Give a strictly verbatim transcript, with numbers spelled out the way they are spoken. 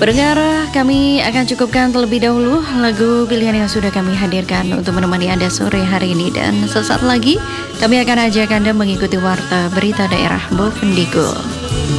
Pendengar, kami akan cukupkan terlebih dahulu lagu pilihan yang sudah kami hadirkan untuk menemani Anda sore hari ini. Dan sesaat lagi kami akan ajak Anda mengikuti Warta Berita Daerah Bovendigul.